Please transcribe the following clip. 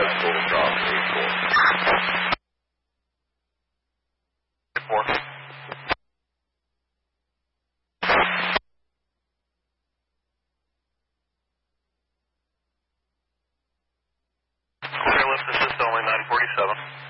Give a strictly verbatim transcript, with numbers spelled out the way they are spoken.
five, total drop eight four. eight four. Clear lift assist only nine forty-seven.